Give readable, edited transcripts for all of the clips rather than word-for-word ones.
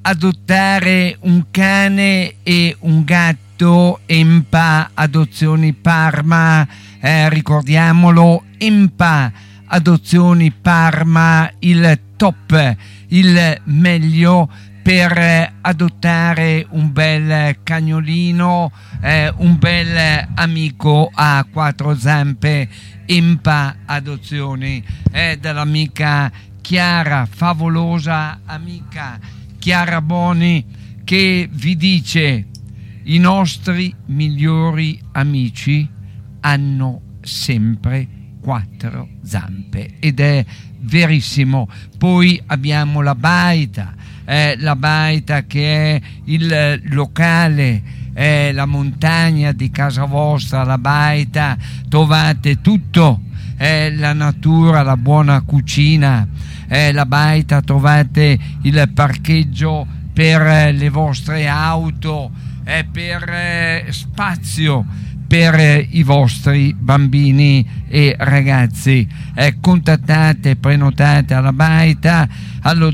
adottare un cane e un gatto, Empa Adozioni Parma, ricordiamolo, Empa Adozioni Parma, il top, il meglio per adottare un bel cagnolino, un bel amico a quattro zampe. Empa Adozioni dall'amica Chiara, favolosa amica Chiara Boni, che vi dice: i nostri migliori amici hanno sempre quattro zampe, ed è verissimo. Poi abbiamo la baita che è il locale, la montagna di casa vostra. La baita, trovate tutto, la natura, la buona cucina. La baita, trovate il parcheggio per le vostre auto, per spazio per i vostri bambini e ragazzi. Contattate, prenotate alla baita allo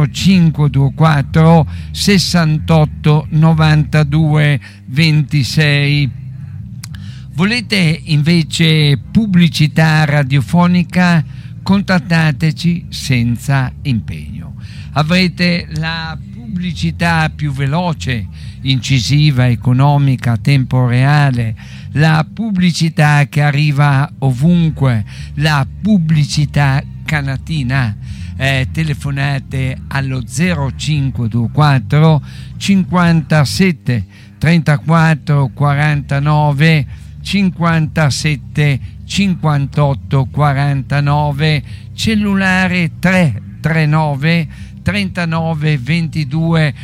0524 68 92 26. Volete invece pubblicità radiofonica? Contattateci senza impegno. Avrete la pubblicità più veloce, incisiva, economica, a tempo reale, la pubblicità che arriva ovunque, la pubblicità canatina. Telefonate allo 0524 57 34 49 57 58 49, cellulare 339 39 22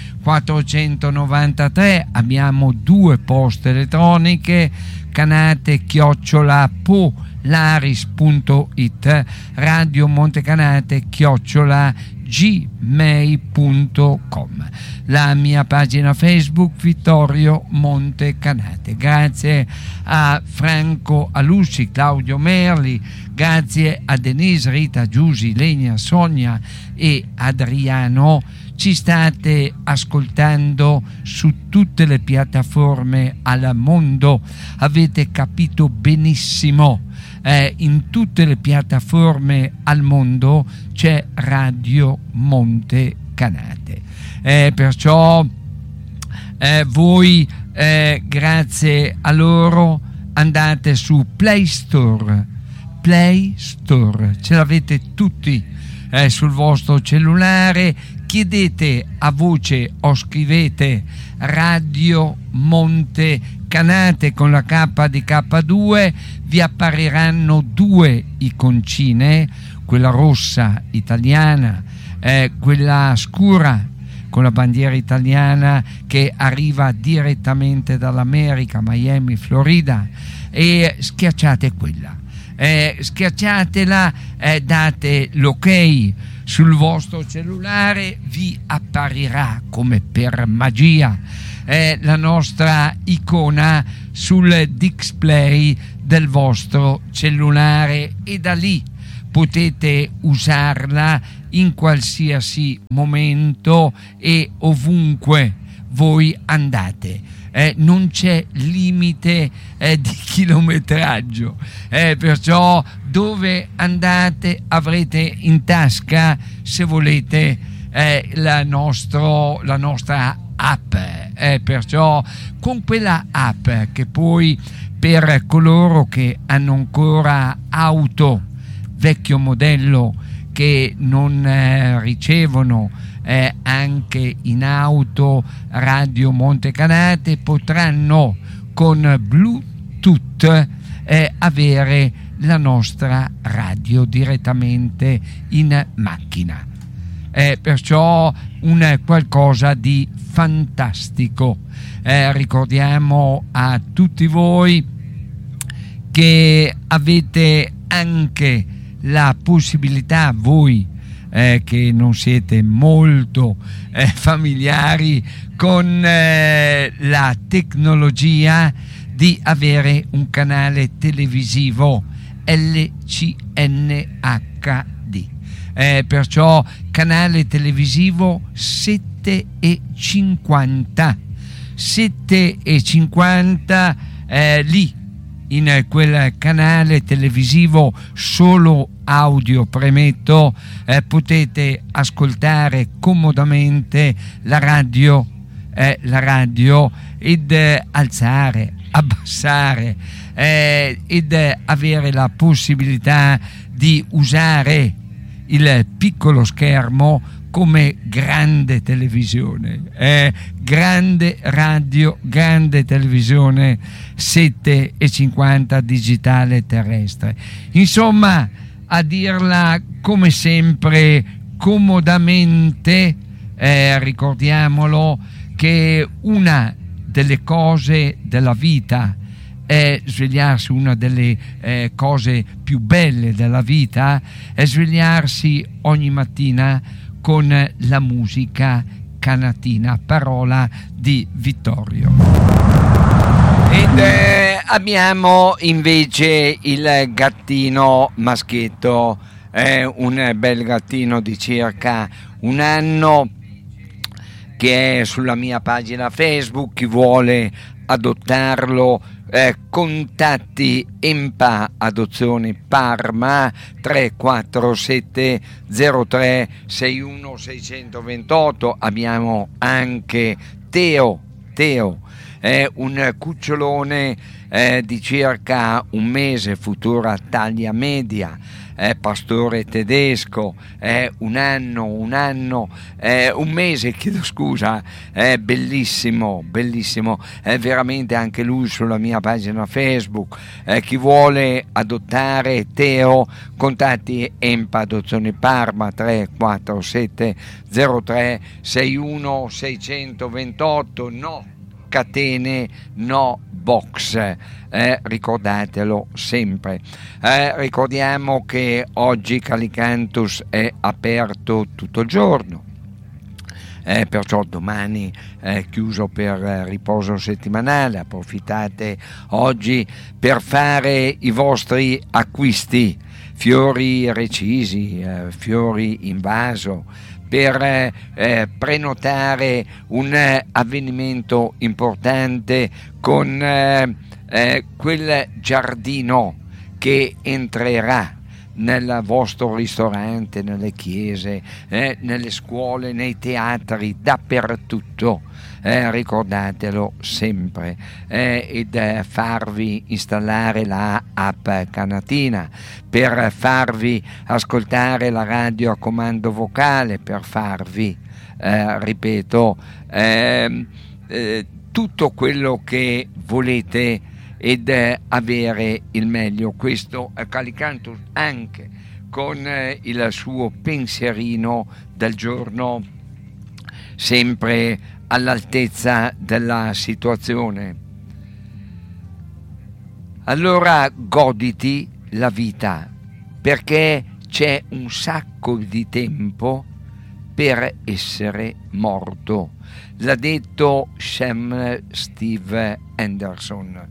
493. Abbiamo due poste elettroniche: canate@polaris.it, Radio Montecanate @gmail.com, la mia pagina Facebook Vittorio Montecanate. Grazie a Franco Alussi, Claudio Merli, grazie a Denise, Rita, Giusy, Lenia, Sonia e Adriano. Ci state ascoltando su tutte le piattaforme al mondo, avete capito benissimo. In tutte le piattaforme al mondo c'è Radio Montecanate, perciò voi grazie a loro andate su Play Store, ce l'avete tutti sul vostro cellulare. Chiedete a voce o scrivete Radio Montecanate con la K di K2, vi appariranno due iconcine, quella rossa italiana, quella scura con la bandiera italiana che arriva direttamente dall'America, Miami, Florida, e schiacciate quella. Schiacciatela, date l'ok sul vostro cellulare, vi apparirà come per magia la nostra icona sul display del vostro cellulare, e da lì potete usarla in qualsiasi momento e ovunque voi andate. Non c'è limite di chilometraggio, perciò dove andate avrete in tasca, se volete, la nostra app, perciò con quella app, che poi per coloro che hanno ancora auto vecchio modello, che non ricevono anche in auto Radio Montecanate, potranno con Bluetooth avere la nostra radio direttamente in macchina. Perciò un qualcosa di fantastico. Ricordiamo a tutti voi che avete anche la possibilità, voi che non siete molto familiari con la tecnologia, di avere un canale televisivo LCNHD, perciò canale televisivo 7 7:50. 7:50 lì in quel canale televisivo solo audio, premetto, potete ascoltare comodamente la radio ed alzare, abbassare ed avere la possibilità di usare il piccolo schermo come grande televisione, grande radio, grande televisione 7:50 digitale terrestre. Insomma, a dirla come sempre comodamente, ricordiamolo che una delle cose della vita è svegliarsi, una delle cose più belle della vita è svegliarsi ogni mattina con la musica canatina, parola di Vittorio. Ed abbiamo invece il gattino maschietto, un bel gattino di circa un anno che è sulla mia pagina Facebook. Chi vuole adottarlo, contatti Empa Adozioni Parma 347 03 61 628. Abbiamo anche Teo, è un cucciolone di circa un mese, futura taglia media, pastore tedesco, un mese, chiedo scusa, bellissimo, è veramente anche lui sulla mia pagina Facebook. Chi vuole adottare Teo, contatti Empa Adozioni Parma 347 03 61 628. No catene, no box, ricordatelo sempre. Ricordiamo che oggi Calicantus è aperto tutto il giorno, perciò domani è chiuso per riposo settimanale. Approfittate oggi per fare i vostri acquisti, fiori recisi, fiori in vaso, per prenotare un avvenimento importante con quel giardino che entrerà nel vostro ristorante, nelle chiese, nelle scuole, nei teatri, dappertutto. Ricordatelo sempre, ed farvi installare la app Canatina, per farvi ascoltare la radio a comando vocale, per farvi, ripeto, tutto quello che volete ed avere il meglio. Questo è Calicantus, anche con il suo pensierino del giorno, sempre all'altezza della situazione. Allora goditi la vita, perché c'è un sacco di tempo per essere morto. L'ha detto Sam Steve Anderson.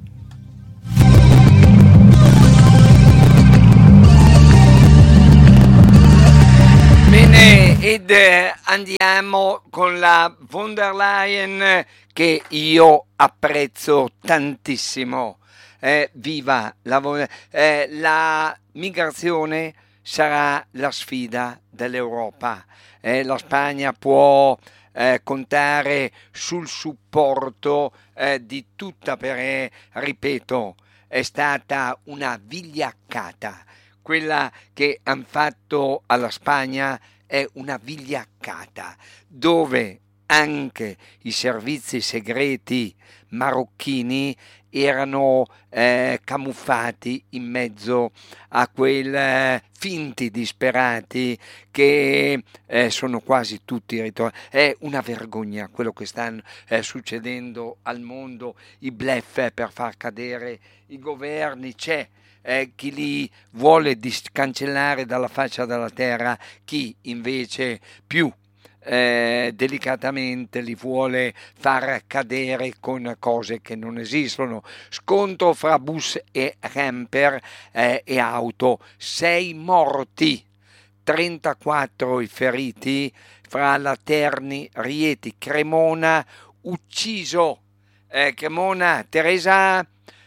Bene, ed andiamo con la von der Leyen, che io apprezzo tantissimo. Viva la migrazione sarà la sfida dell'Europa. La Spagna può contare sul supporto di tutta, perché, ripeto, è stata una vigliaccata. Quella che hanno fatto alla Spagna è una vigliaccata, dove anche i servizi segreti marocchini erano camuffati in mezzo a quei finti disperati che sono quasi tutti ritornati. È una vergogna quello che sta succedendo al mondo, i bluff per far cadere i governi. C'è chi li vuole cancellare dalla faccia della terra, chi invece più delicatamente li vuole far cadere con cose che non esistono. Scontro fra bus e camper e auto, 6 morti 34 i feriti fra la Terni, Rieti, Cremona, ucciso Teresa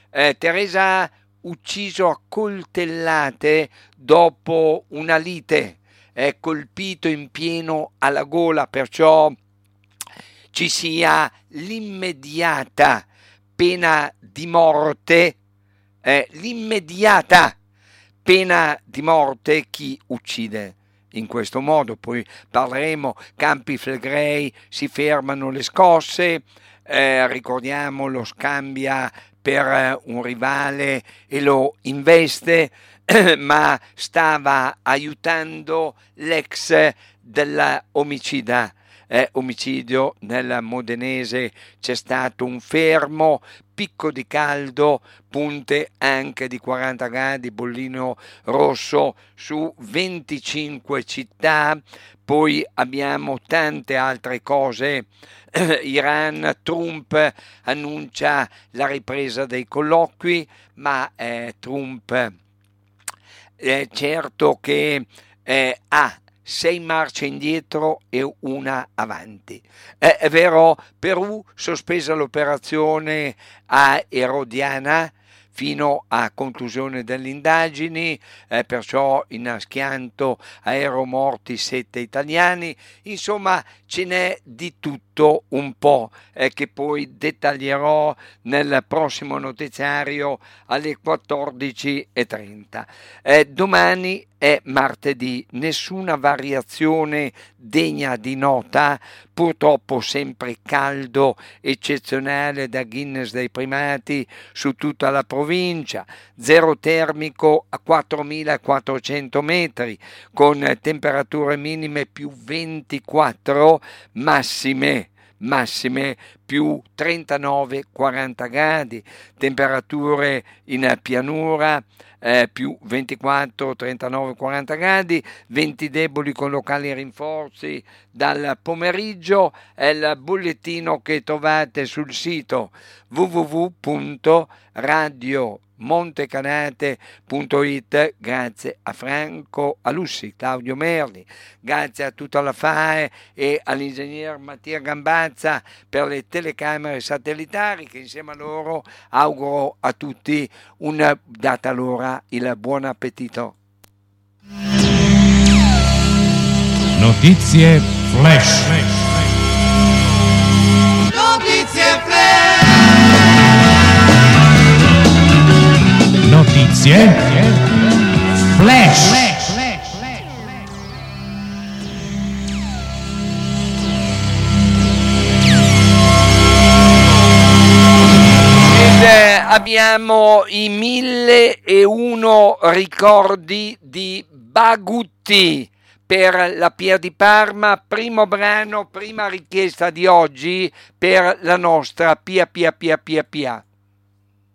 ucciso a coltellate dopo una lite, colpito in pieno alla gola, perciò ci sia l'immediata pena di morte, l'immediata pena di morte chi uccide in questo modo. Poi parleremo, Campi Flegrei, si fermano le scosse, ricordiamo lo scambia per un rivale e lo investe, ma stava aiutando l'ex dell'omicida. Omicidio nel Modenese, c'è stato un fermo, picco di caldo, punte anche di 40 gradi, bollino rosso su 25 città. Poi abbiamo tante altre cose. Iran, Trump annuncia la ripresa dei colloqui, ma Trump certo che ha 6 marce indietro e una avanti. È vero, Perù sospesa l'operazione a Erodiana fino a conclusione delle indagini, perciò in schianto aeromorti 7 italiani. Insomma, ce n'è di tutto un po', che poi dettaglierò nel prossimo notiziario alle 14:30. Domani è martedì, nessuna variazione degna di nota, purtroppo sempre caldo, eccezionale da Guinness dei primati su tutta la provincia, zero termico a 4.400 metri, con temperature minime più 24, massime più 39-40 gradi, temperature in pianura più 24, 39, 40 gradi, venti deboli con locali rinforzi dal pomeriggio. È il bollettino che trovate sul sito www.radiomontecanate.it. Grazie a Franco Alussi, Claudio Merli, grazie a tutta la FAE e all'ingegner Mattia Gambazza per le telecamere satellitari, che insieme a loro auguro a tutti data l'ora il buon appetito. Notizie flash. Notizie flash. Notizie flash. Abbiamo i 1001 ricordi di Bagutti per la Pia di Parma, primo brano, prima richiesta di oggi per la nostra Pia.